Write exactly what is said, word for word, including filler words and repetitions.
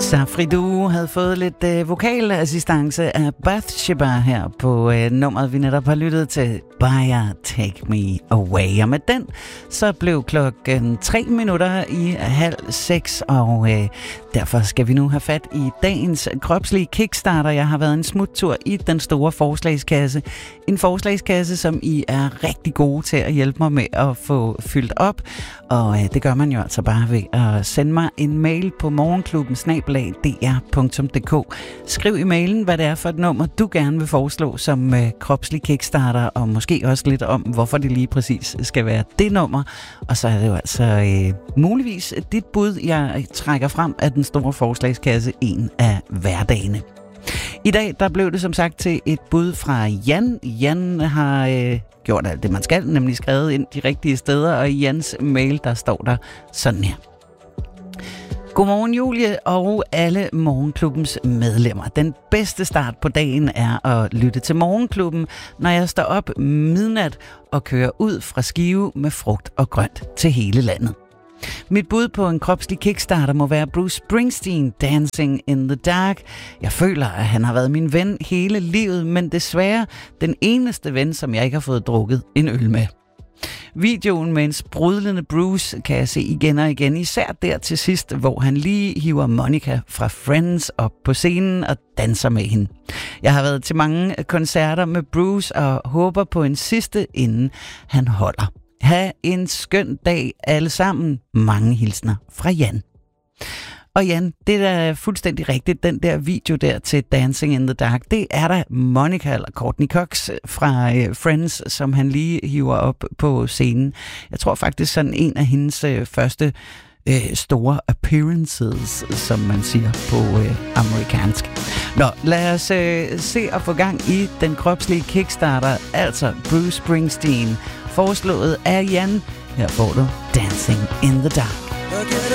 Safri Duo havde fået lidt øh, vokalassistance af Bathsheba her på øh, nummeret, vi netop har lyttet til, Baya Take Me Away. Og med den, så blev klokken tre minutter i halv seks, og øh, derfor skal vi nu have fat i dagens kropslige kickstarter. Jeg har været en smuttur i den store forslagskasse. En forslagskasse, som I er rigtig gode til at hjælpe mig med at få fyldt op. Og øh, det gør man jo altså bare ved at sende mig en mail på morgenklubben snabel-a d r punktum d k. Skriv i mailen, hvad det er for et nummer, du gerne vil foreslå som øh, kropslig kickstarter, og måske også lidt om, hvorfor det lige præcis skal være det nummer. Og så er det jo altså øh, muligvis dit bud, jeg trækker frem af den store forslagskasse en af hverdagene. I dag, der blev det som sagt til et bud fra Jan. Jan har øh, gjort alt det, man skal, nemlig skrevet ind de rigtige steder, og i Jans mail, der står der sådan her. Godmorgen Julie og alle Morgenklubbens medlemmer. Den bedste start på dagen er at lytte til Morgenklubben, når jeg står op midnat og kører ud fra Skive med frugt og grønt til hele landet. Mit bud på en kropslig kickstarter må være Bruce Springsteen, Dancing in the Dark. Jeg føler, at han har været min ven hele livet, men desværre den eneste ven, som jeg ikke har fået drukket en øl med. Videoen med en sprudlende Bruce kan jeg se igen og igen, især der til sidst, hvor han lige hiver Monica fra Friends op på scenen og danser med hende. Jeg har været til mange koncerter med Bruce og håber på en sidste, inden han holder. Ha' en skøn dag alle sammen. Mange hilsner fra Jan. Og Jan, det er da fuldstændig rigtigt. Den der video der til Dancing in the Dark, det er da Monica eller Courtney Cox fra øh, Friends, som han lige hiver op på scenen. Jeg tror faktisk sådan en af hendes øh, første øh, store appearances, som man siger på øh, amerikansk. Nå, lad os øh, se at få gang i den kropslige kickstarter, altså Bruce Springsteen, foreslået af Jan. Her får du Dancing in the Dark.